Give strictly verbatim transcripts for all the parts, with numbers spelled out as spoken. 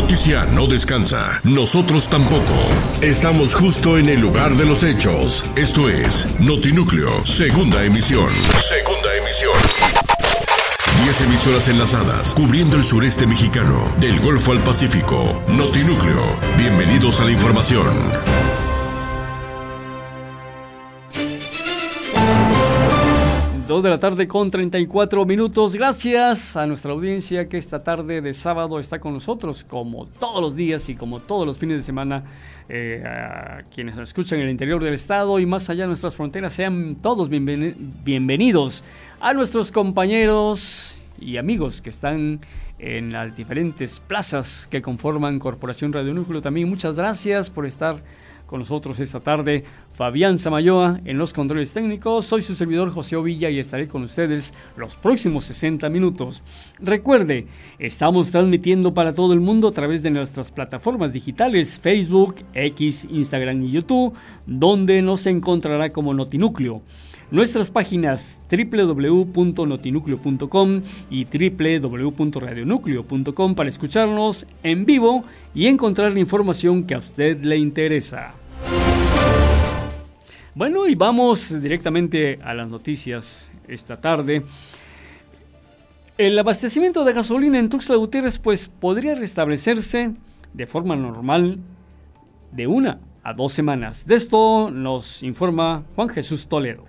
noticia no descansa, nosotros tampoco. Estamos justo en el lugar de los hechos. Esto es Notinúcleo, segunda emisión. Segunda emisión. Diez emisoras enlazadas, cubriendo el sureste mexicano, del Golfo al Pacífico. Notinúcleo, bienvenidos a la información. Dos de la tarde con treinta y cuatro minutos. Gracias a nuestra audiencia que esta tarde de sábado está con nosotros, como todos los días y como todos los fines de semana. Eh, a quienes nos escuchan en el interior del estado y más allá de nuestras fronteras, sean todos bienven- bienvenidos. A nuestros compañeros y amigos que están en las diferentes plazas que conforman Corporación Radio Núcleo, también muchas gracias por estar con nosotros esta tarde. Fabián Samayoa en los controles técnicos. Soy su servidor José Ovilla y estaré con ustedes los próximos sesenta minutos. Recuerde, estamos transmitiendo para todo el mundo a través de nuestras plataformas digitales Facebook, X, Instagram y YouTube, donde nos encontrará como Notinúcleo. Nuestras páginas doble u doble u doble u punto notinúcleo punto com y doble u doble u doble u punto radionúcleo punto com para escucharnos en vivo y encontrar la información que a usted le interesa. Bueno, y vamos directamente a las noticias esta tarde. El abastecimiento de gasolina en Tuxtla Gutiérrez pues podría restablecerse de forma normal de una a dos semanas. De esto nos informa Juan Jesús Toledo.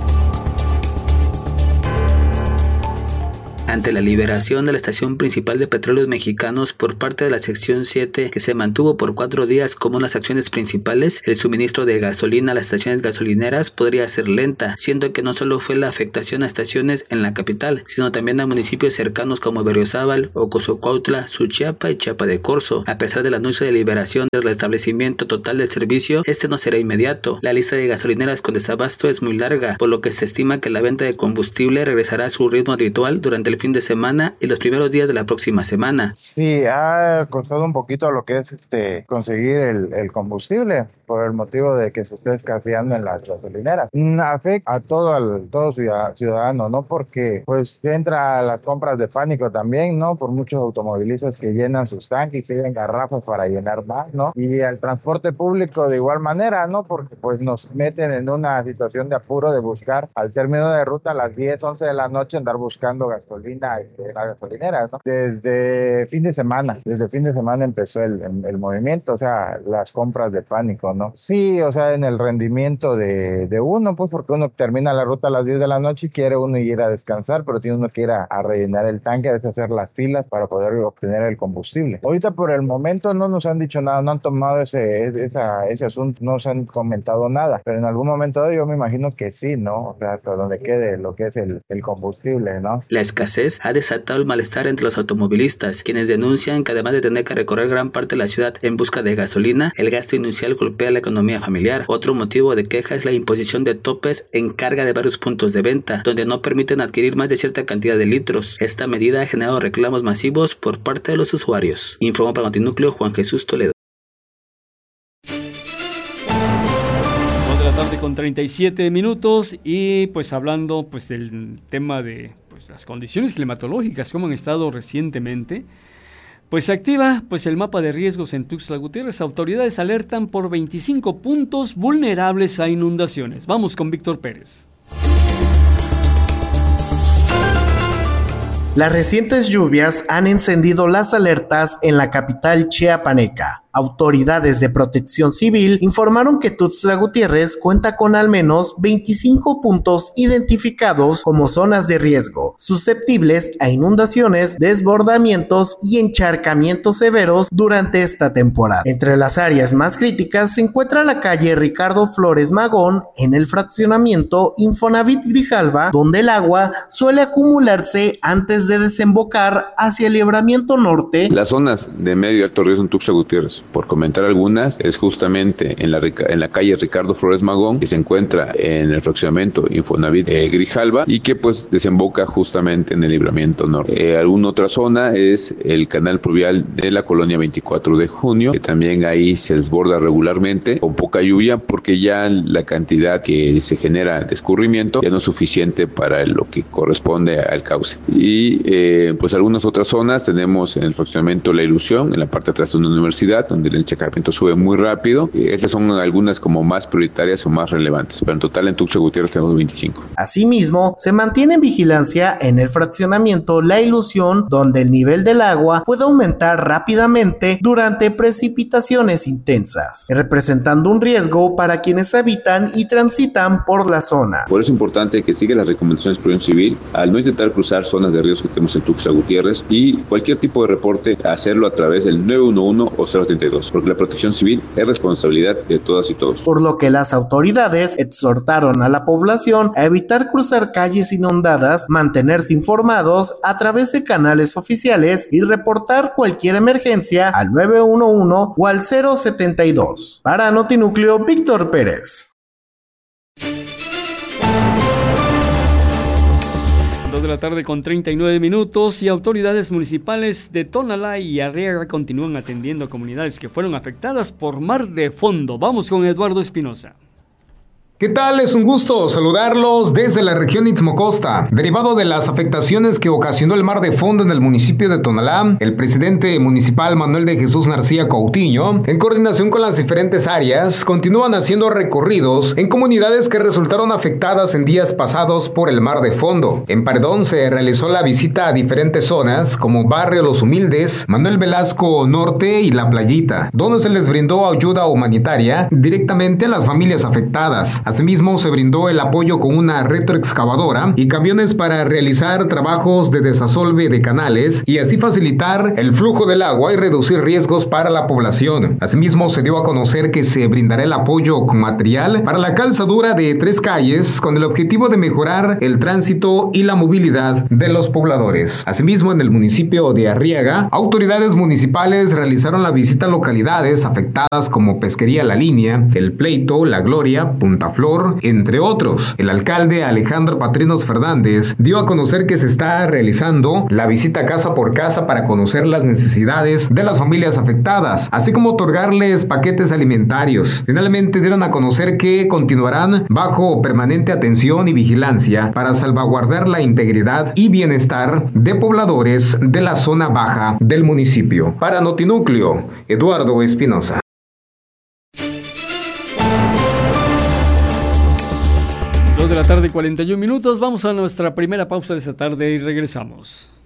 Ante la liberación de la Estación Principal de Petróleos Mexicanos por parte de la sección siete, que se mantuvo por cuatro días como las acciones principales, el suministro de gasolina a las estaciones gasolineras podría ser lenta, siendo que no solo fue la afectación a estaciones en la capital, sino también a municipios cercanos como Berriozábal, Ocosocuautla, Suchiapa y Chiapa de Corzo. A pesar del anuncio de liberación del restablecimiento total del servicio, este no será inmediato. La lista de gasolineras con desabasto es muy larga, por lo que se estima que la venta de combustible regresará a su ritmo habitual durante el fin de semana y los primeros días de la próxima semana. Sí, ha costado un poquito lo que es este conseguir el, el combustible por el motivo de que se esté escaseando en las gasolineras. Afecta a todo el todo ciudadano, ¿no? Porque pues entra a las compras de pánico también, ¿no? Por muchos automovilistas que llenan sus tanques y siguen garrafas para llenar más, ¿no? Y al transporte público de igual manera, ¿no? Porque pues nos meten en una situación de apuro de buscar al término de ruta a las diez, once de la noche andar buscando gasolina en las gasolineras, ¿no? Desde fin de semana, desde fin de semana empezó el, el, el movimiento, o sea, las compras de pánico, ¿no? Sí, o sea, en el rendimiento de, de uno, pues porque uno termina la ruta a las diez de la noche y quiere uno ir a descansar, pero si uno quiere a, a rellenar el tanque, a veces hacer las filas para poder obtener el combustible. Ahorita por el momento no nos han dicho nada, no han tomado ese, esa, ese asunto, no nos han comentado nada, pero en algún momento yo me imagino que sí, ¿no? O sea, hasta donde quede lo que es el, el combustible, ¿no? La escasez ha desatado el malestar entre los automovilistas, quienes denuncian que además de tener que recorrer gran parte de la ciudad en busca de gasolina, el gasto inicial golpea la economía familiar. Otro motivo de queja es la imposición de topes en carga de varios puntos de venta, donde no permiten adquirir más de cierta cantidad de litros. Esta medida ha generado reclamos masivos por parte de los usuarios. Informó para Notinúcleo Juan Jesús Toledo. Con treinta y siete minutos y pues hablando pues del tema de pues las condiciones climatológicas como han estado recientemente, pues se activa pues el mapa de riesgos en Tuxtla Gutiérrez. Autoridades alertan por veinticinco puntos vulnerables a inundaciones. Vamos con Víctor Pérez. Las recientes lluvias han encendido las alertas en la capital chiapaneca. Autoridades de Protección Civil informaron que Tuxtla Gutiérrez cuenta con al menos veinticinco puntos identificados como zonas de riesgo, susceptibles a inundaciones, desbordamientos y encharcamientos severos durante esta temporada. Entre las áreas más críticas se encuentra la calle Ricardo Flores Magón en el fraccionamiento Infonavit Grijalva, donde el agua suele acumularse antes de desembocar hacia el libramiento norte. Las zonas de medio y alto riesgo en Tuxtla Gutiérrez ellos. Por comentar algunas, es justamente en la, en la calle Ricardo Flores Magón, que se encuentra en el fraccionamiento Infonavit eh, Grijalba, y que pues desemboca justamente en el Libramiento Norte. Eh, alguna otra zona es el canal pluvial de la colonia veinticuatro de junio, que también ahí se desborda regularmente con poca lluvia, porque ya la cantidad que se genera de escurrimiento ya no es suficiente para lo que corresponde al cauce. Y eh, pues algunas otras zonas tenemos en el fraccionamiento La Ilusión, en la parte de atrás de una universidad, donde el encharcamiento sube muy rápido. Eh, esas son algunas como más prioritarias o más relevantes, pero en total en Tuxtla Gutiérrez tenemos veinticinco. Asimismo, se mantiene en vigilancia en el fraccionamiento La Ilusión, donde el nivel del agua puede aumentar rápidamente durante precipitaciones intensas, representando un riesgo para quienes habitan y transitan por la zona. Por eso es importante que siga las recomendaciones de Protección Civil al no intentar cruzar zonas de riesgo que tenemos en Tuxtla Gutiérrez, y cualquier tipo de reporte hacerlo a través del nueve uno uno o cero treinta y dos, porque la protección civil es responsabilidad de todas y todos. Por lo que las autoridades exhortaron a la población a evitar cruzar calles inundadas, mantenerse informados a través de canales oficiales y reportar cualquier emergencia al nueve uno uno o al cero setenta y dos. Para Notinúcleo, Víctor Pérez. dos de la tarde con treinta y nueve minutos, y autoridades municipales de Tonalá y Arriaga continúan atendiendo a comunidades que fueron afectadas por mar de fondo. Vamos con Eduardo Espinosa. ¿Qué tal? Es un gusto saludarlos desde la región Istmo Costa. Derivado de las afectaciones que ocasionó el mar de fondo en el municipio de Tonalá, el presidente municipal Manuel de Jesús Narcía Coutinho, en coordinación con las diferentes áreas, continúan haciendo recorridos en comunidades que resultaron afectadas en días pasados por el mar de fondo. En Paredón se realizó la visita a diferentes zonas como Barrio Los Humildes, Manuel Velasco Norte y La Playita, donde se les brindó ayuda humanitaria directamente a las familias afectadas. Asimismo, se brindó el apoyo con una retroexcavadora y camiones para realizar trabajos de desasolve de canales y así facilitar el flujo del agua y reducir riesgos para la población. Asimismo, se dio a conocer que se brindará el apoyo con material para la calzadura de tres calles con el objetivo de mejorar el tránsito y la movilidad de los pobladores. Asimismo, en el municipio de Arriaga, autoridades municipales realizaron la visita a localidades afectadas como Pesquería La Línea, El Pleito, La Gloria, Punta Flor, entre otros. El alcalde Alejandro Patrinos Fernández dio a conocer que se está realizando la visita casa por casa para conocer las necesidades de las familias afectadas, así como otorgarles paquetes alimentarios. Finalmente dieron a conocer que continuarán bajo permanente atención y vigilancia para salvaguardar la integridad y bienestar de pobladores de la zona baja del municipio. Para Notinúcleo, Eduardo Espinosa. dos de la tarde, cuarenta y un minutos. Vamos a nuestra primera pausa de esta tarde y regresamos.